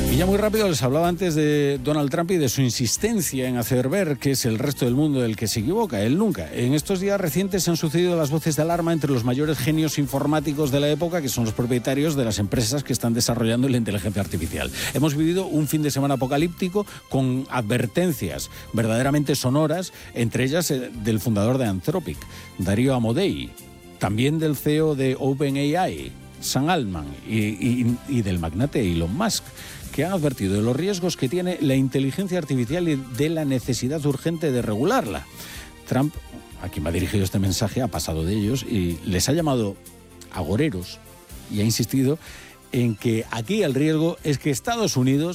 Y ya muy rápido les hablaba antes de Donald Trump y de su insistencia en hacer ver que es el resto del mundo el que se equivoca, él nunca. En estos días recientes se han sucedido las voces de alarma entre los mayores genios informáticos de la época, que son los propietarios de las empresas que están desarrollando la inteligencia artificial. Hemos vivido un fin de semana apocalíptico con advertencias verdaderamente sonoras, entre ellas del fundador de Anthropic, Darío Amodei, también del CEO de OpenAI, Sam Altman, y del magnate Elon Musk, que han advertido de los riesgos que tiene la inteligencia artificial y de la necesidad urgente de regularla. Trump, a quien me ha dirigido este mensaje, ha pasado de ellos y les ha llamado agoreros y ha insistido en que aquí el riesgo es que Estados Unidos